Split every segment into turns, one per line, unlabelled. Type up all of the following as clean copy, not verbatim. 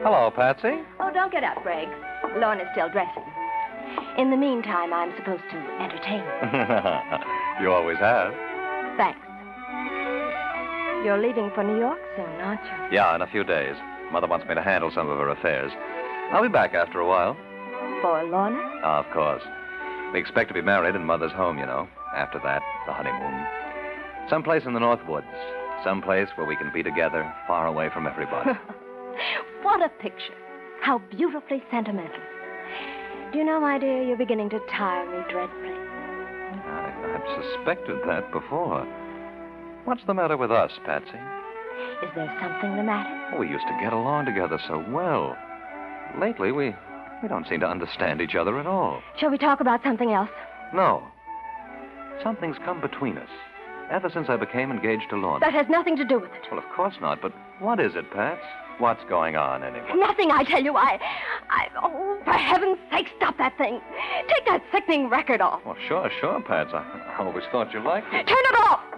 Hello, Patsy.
Oh, don't get up, Greg. Lorna's still dressing. In the meantime, I'm supposed to entertain you.
You always have.
Thanks. You're leaving for New York soon, aren't you?
Yeah, in a few days. Mother wants me to handle some of her affairs. I'll be back after a while.
For Lorna?
Of course. We expect to be married in Mother's home, you know. After that, the honeymoon. Someplace in the North Woods. Someplace where we can be together, far away from everybody.
What a picture. How beautifully sentimental. Do you know, my dear, you're beginning to tire me dreadfully.
I've suspected that before. What's the matter with us, Patsy?
Is there something the matter?
We used to get along together so well. Lately, we don't seem to understand each other at all.
Shall we talk about something else?
No. Something's come between us. Ever since I became engaged to Lorna.
That has nothing to do with it.
Well, of course not, but what is it, Pats? What's going on, anyway?
Nothing, I tell you. Oh, for heaven's sake, stop that thing. Take that sickening record off.
Well, sure, Pats. I always thought you liked it.
Turn it off!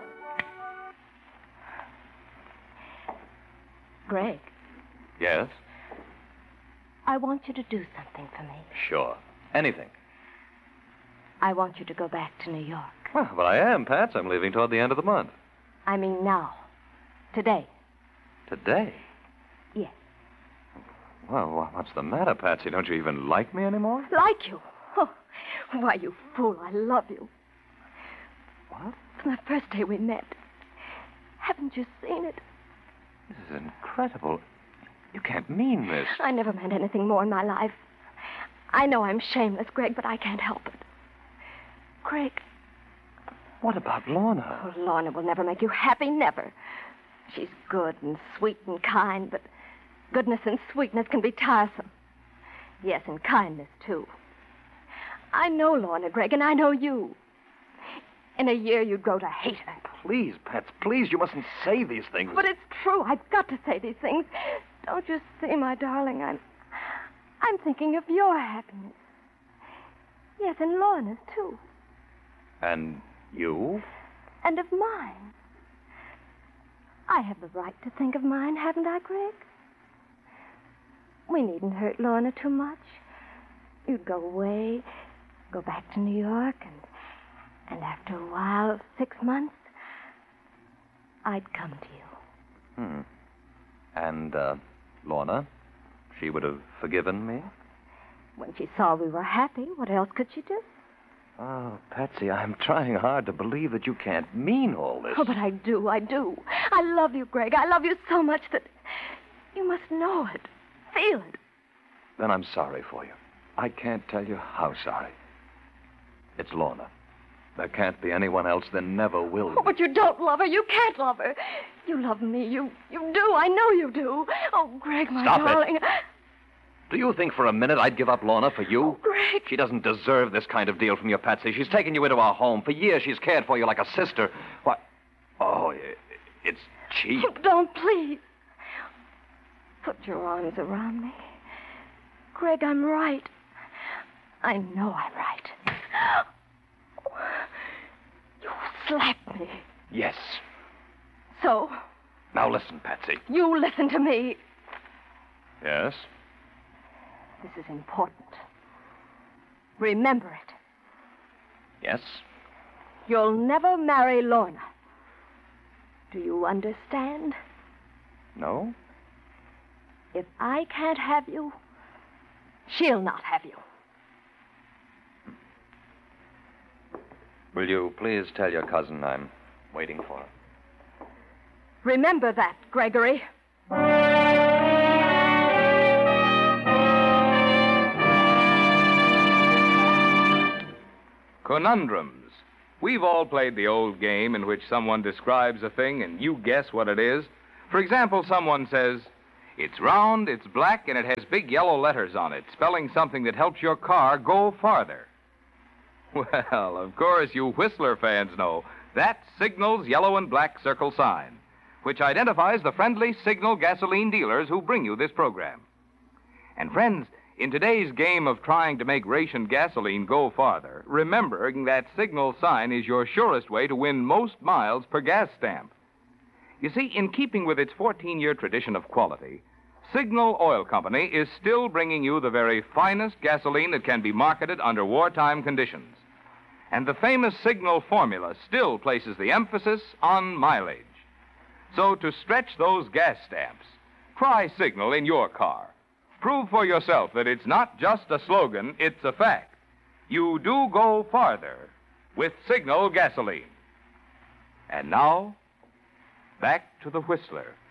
Greg.
Yes?
I want you to do something for me.
Sure. Anything.
I want you to go back to New York.
Well, but I am, Pats. I'm leaving toward the end of the month.
I mean now. Today.
Today?
Yes.
Well, what's the matter, Patsy? Don't you even like me anymore?
Like you? Oh, why, you fool, I love you.
What?
From the first day we met. Haven't you seen it?
This is incredible. You can't mean this.
I never meant anything more in my life. I know I'm shameless, Greg, but I can't help it. Greg.
What about Lorna?
Oh, Lorna will never make you happy, never. She's good and sweet and kind, but goodness and sweetness can be tiresome. Yes, and kindness, too. I know Lorna, Greg, and I know you. In a year, you'd grow to hate her.
Please, Pats, please, you mustn't say these things.
But it's true. I've got to say these things. Don't you see, my darling, I'm thinking of your happiness. Yes, and Lorna's, too.
And you?
And of mine. I have the right to think of mine, haven't I, Greg? We needn't hurt Lorna too much. You'd go away, go back to New York, and after a while, 6 months, I'd come to you.
And, Lorna? She would have forgiven me?
When she saw we were happy, what else could she do?
Oh, Patsy, I'm trying hard to believe that you can't mean all this.
Oh, but I do. I love you, Greg. I love you so much that you must know it, feel it.
Then I'm sorry for you. I can't tell you how sorry. It's Lorna. There can't be anyone else. There never will be.
Oh, but you don't love her. You can't love her. You love me. You do. I know you do. Oh, Greg, my darling.
Stop it. Do you think for a minute I'd give up Lorna for you?
Oh, Greg.
She doesn't deserve this kind of deal from you, Patsy. She's taken you into our home. For years, she's cared for you like a sister. What? Oh, it's cheap.
Oh, don't, please. Put your arms around me. Greg, I'm right. I know I'm right. You slapped me.
Yes.
So?
Now listen, Patsy.
You listen to me.
Yes?
This is important. Remember it.
Yes?
You'll never marry Lorna. Do you understand?
No?
If I can't have you, she'll not have you.
Will you please tell your cousin I'm waiting for her?
Remember that, Gregory.
Conundrums. We've all played the old game in which someone describes a thing and you guess what it is. For example, someone says, "It's round, it's black, and it has big yellow letters on it, spelling something that helps your car go farther." Well, of course, you Whistler fans know that's Signal's yellow and black circle sign, which identifies the friendly Signal gasoline dealers who bring you this program. And friends, in today's game of trying to make rationed gasoline go farther, remembering that Signal sign is your surest way to win most miles per gas stamp. You see, in keeping with its 14-year tradition of quality, Signal Oil Company is still bringing you the very finest gasoline that can be marketed under wartime conditions. And the famous Signal formula still places the emphasis on mileage. So to stretch those gas stamps, try Signal in your car. Prove for yourself that it's not just a slogan, it's a fact. You do go farther with Signal gasoline. And now, back to the Whistler.